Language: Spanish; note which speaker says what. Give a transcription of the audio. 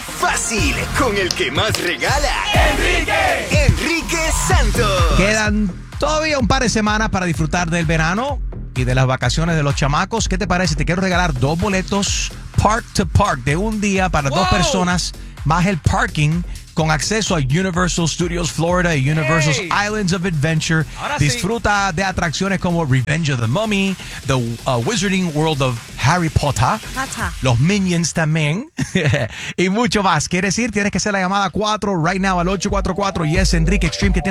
Speaker 1: fácil con el que más regala, Enrique Santos.
Speaker 2: Quedan todavía un par de semanas para disfrutar del verano y de las vacaciones de los chamacos. ¿Qué te parece? Te quiero regalar 2 boletos Park to Park de un día para 2 personas, más el parking, con acceso a Universal Studios Florida y Universal Islands of Adventure. Disfruta de atracciones como Revenge of the Mummy, The Wizarding World of Harry Potter, los Minions también, y mucho más. ¿Quieres ir? Tienes que hacer la llamada 4 right now al 844 Yes Enrique Extreme, que tiene